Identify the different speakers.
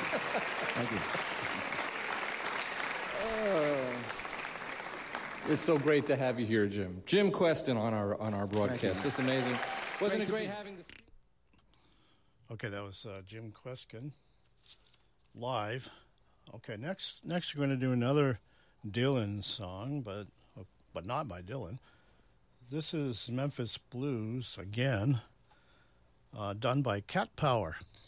Speaker 1: Thank you.
Speaker 2: It's so great to have you here, Jim. Jim Queston on our broadcast. Just amazing. Wasn't it great having this?
Speaker 3: Okay, that was Jim Queston live. Okay, next we're going to do another Dylan song, but not by Dylan. This is Memphis Blues again, done by Cat Power.